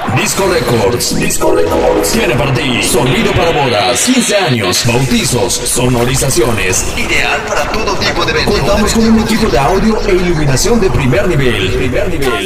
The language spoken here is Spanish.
Disco Records. Disco Records tiene para ti sonido para bodas, 15 años, bautizos, sonorizaciones. Ideal para todo tipo de eventos. Contamos con un equipo de audio e iluminación de primer nivel.